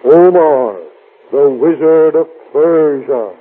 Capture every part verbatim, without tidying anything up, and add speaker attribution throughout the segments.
Speaker 1: Omar, the Wizard of Persia.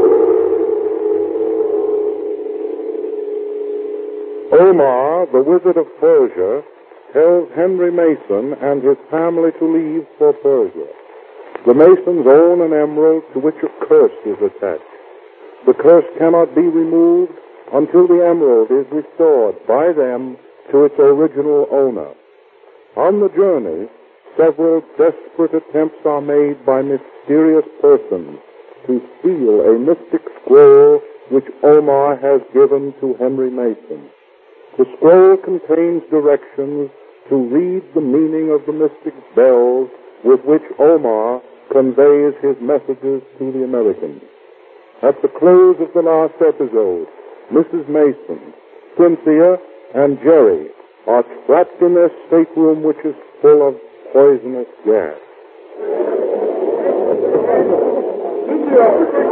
Speaker 1: Omar, the Wizard of Persia, tells Henry Mason and his family to leave for Persia. The Masons own an emerald to which a curse is attached. The curse cannot be removed until the emerald is restored by them to its original owner. On the journey, several desperate attempts are made by mysterious persons to steal a mystic scroll which Omar has given to Henry Mason. The scroll contains directions to read the meaning of the mystic bells with which Omar conveys his messages to the Americans. At the close of the last episode, Missus Mason, Cynthia, and Jerry are trapped in their stateroom, which is full of poisonous gas.
Speaker 2: Cynthia!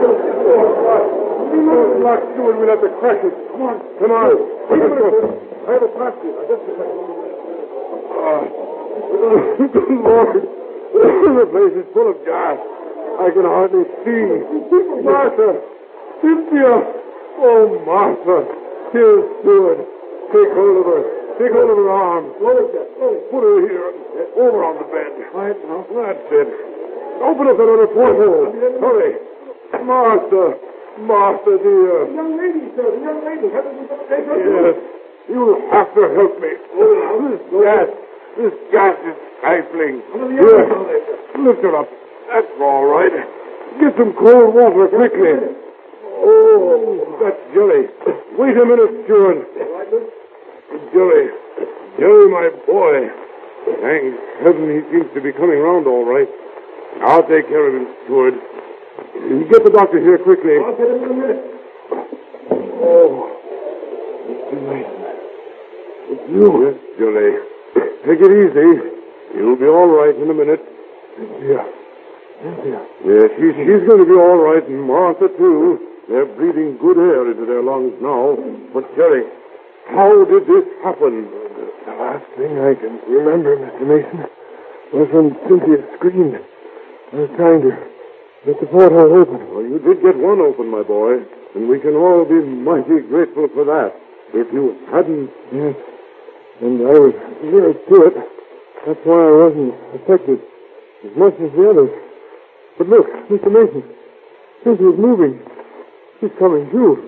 Speaker 2: You know it's locked to and we'll have to crash it. Come on. Come on. I have a plastic. Just a second. Oh, Lord. The place is full of gas. I can hardly see. Martha! Cynthia! Oh, Martha! Here's Stewart. Take hold of her. Take hold of her arm. Put her here. Over on the bed. Right now. That's it. Open up that other porthole. Hurry. Martha! Martha, dear.
Speaker 3: The young lady, sir. The young lady. Haven't you got to take her?
Speaker 2: Yes. You'll have to help me. This gas. This gas is stifling. Here. Lift her up. That's all right. Get some cold water quickly. Oh, that's Jerry. Wait a minute, Stewart. Jerry. Jerry, my boy. Thank heaven he seems to be coming round all right. I'll take care of him, Stewart. Get the doctor here quickly.
Speaker 3: I'll get him in a minute.
Speaker 2: Oh, Mister Mason. It's you. Yes, Jerry. Take it easy. You'll be all right in a minute.
Speaker 3: Cynthia. Cynthia.
Speaker 2: Yes, she's, she's going to be all right, and Martha, too. They're breathing good air into their lungs now. But, Jerry, how did this happen?
Speaker 3: The last thing I can remember, Mister Mason, was when Cynthia screamed. I was trying to get the porthole open.
Speaker 2: Well, you did get one open, my boy, and we can all be mighty grateful for that. If you hadn't...
Speaker 3: Yes, and I was nearest to it. That's why I wasn't affected as much as the others. But look, Mister Mason, Cynthia's moving. She's coming through.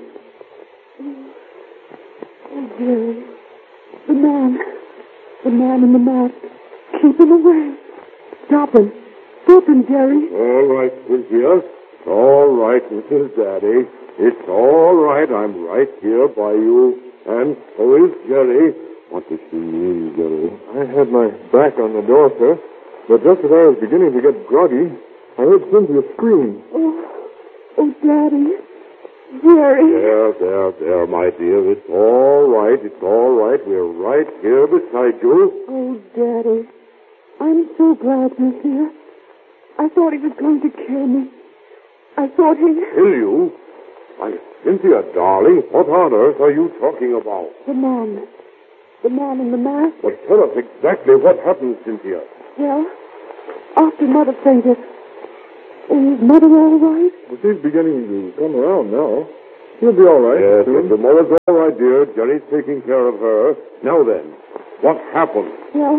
Speaker 4: Oh, Jerry. The man. The man in the mask. Keep him away. Stop him. Stop him, Jerry.
Speaker 2: All right, Cynthia. All right, Missus Daddy. It's all right. I'm right here by you. And so is Jerry. What does she mean, Jerry?
Speaker 3: I had my back on the door, sir. But just as I was beginning to get groggy, I heard Cynthia scream.
Speaker 4: Oh, oh, Daddy. Jerry.
Speaker 2: There, there, there, my dear. It's all right. It's all right. We're right here beside you.
Speaker 4: Oh, Daddy. I'm so glad you're here. I thought he was going to kill me. I thought he...
Speaker 2: Kill you? Why, Cynthia, darling, what on earth are you talking about?
Speaker 4: The man. The man in the mask.
Speaker 2: But tell us exactly what happened, Cynthia.
Speaker 4: Well, after Mother fainted. Is Mother all right?
Speaker 3: Well, she's beginning to come around now. She'll be all right.
Speaker 2: Yes,
Speaker 3: soon.
Speaker 2: the mother's all right, dear. Jerry's taking care of her. Now then, what happened?
Speaker 4: Well,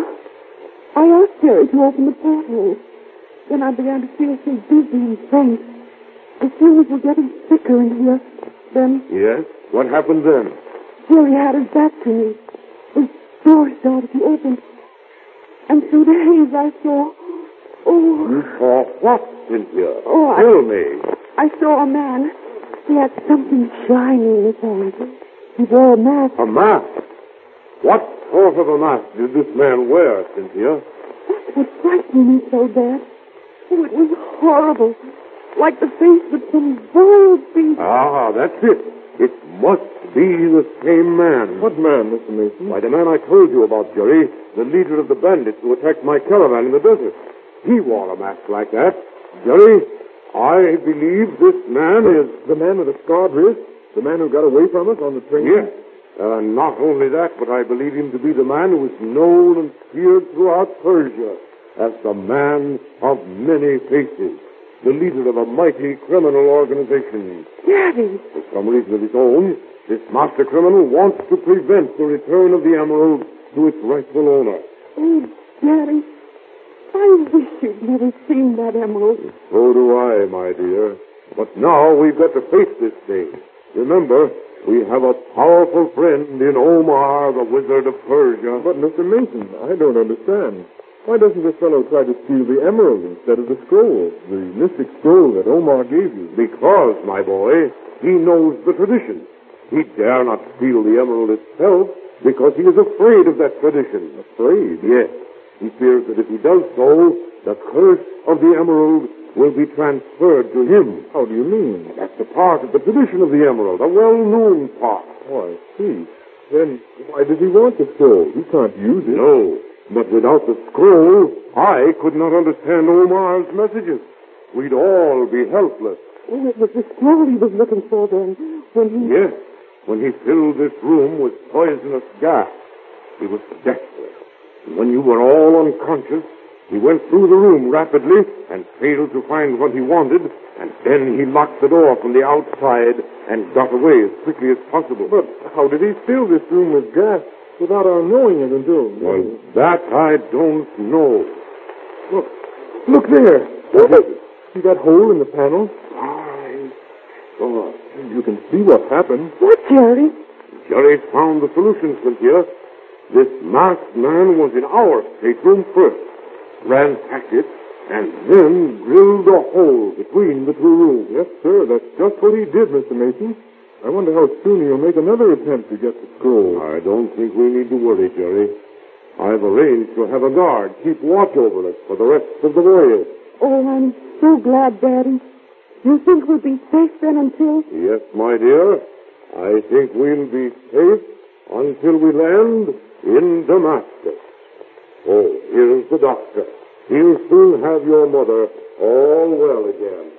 Speaker 4: I asked Jerry to open the porthole. Then I began to feel so dizzy and faint. The fumes were getting thicker in here. Then...
Speaker 2: Yes? What happened then?
Speaker 4: Jerry had his back to me. The door started to open. And through the haze I saw... Oh...
Speaker 2: You saw what, Cynthia?
Speaker 4: Oh, I...
Speaker 2: Tell me.
Speaker 4: I saw a man. He had something shiny in his hand. He wore a mask.
Speaker 2: A mask? What sort of a mask did this man wear, Cynthia?
Speaker 4: That's what frightened me so bad. Oh, it was horrible. Like the face of some vile beast.
Speaker 2: Ah, that's it. It must be the same man.
Speaker 3: What man, Mister Mason?
Speaker 2: Why, the man I told you about, Jerry, the leader of the bandits who attacked my caravan in the desert. He wore a mask like that. Jerry, I believe this man is...
Speaker 3: The man with the scarred wrist? The man who got away from us on the train?
Speaker 2: Yes. Uh, not only that, but I believe him to be the man who is known and feared throughout Persia. as the man of many faces, the leader of a mighty criminal organization.
Speaker 4: Daddy!
Speaker 2: For some reason of his own, this master criminal wants to prevent the return of the emerald to its rightful owner.
Speaker 4: Oh, Daddy, I wish you'd never seen that emerald.
Speaker 2: So do I, my dear. But now we've got to face this thing. Remember, we have a powerful friend in Omar, the Wizard of Persia.
Speaker 3: But, Mister Mason, I don't understand. Why doesn't this fellow try to steal the emerald instead of the scroll, the mystic scroll that Omar gave you?
Speaker 2: Because, my boy, he knows the tradition. He dare not steal the emerald itself because he is afraid of that tradition.
Speaker 3: Afraid?
Speaker 2: Yes. He fears that if he does so, the curse of the emerald will be transferred to him.
Speaker 3: How do you mean?
Speaker 2: That's a part of the tradition of the emerald, a well-known part.
Speaker 3: Oh, I see. Then why does he want the scroll? He can't use it.
Speaker 2: No, but without the scroll, I could not understand Omar's messages. We'd all be helpless.
Speaker 4: Oh, it was the scroll he was looking for then, when he...
Speaker 2: Yes, when he filled this room with poisonous gas. He was desperate. And when you were all unconscious, he went through the room rapidly and failed to find what he wanted, and then he locked the door from the outside and got away as quickly as possible.
Speaker 3: But how did he fill this room with gas without our knowing it until...
Speaker 2: Well, that I don't know.
Speaker 3: Look, look there.
Speaker 2: What is it?
Speaker 3: See that hole in the panel?
Speaker 2: My God.
Speaker 3: You can see what happened.
Speaker 4: What, Jerry?
Speaker 2: Jerry's found the solution, Cynthia. This masked man was in our stateroom first, ransacked it, and then drilled a hole between the two rooms.
Speaker 3: Yes, sir, that's just what he did, Mister Mason. I wonder how soon he'll make another attempt to get the scroll.
Speaker 2: I don't think we need to worry, Jerry. I've arranged to have a guard keep watch over us for the rest of the voyage.
Speaker 4: Oh, I'm so glad, Daddy. You think we'll be safe then until...
Speaker 2: Yes, my dear. I think we'll be safe until we land in Damascus. Oh, here's the doctor. He'll soon have your mother all well again.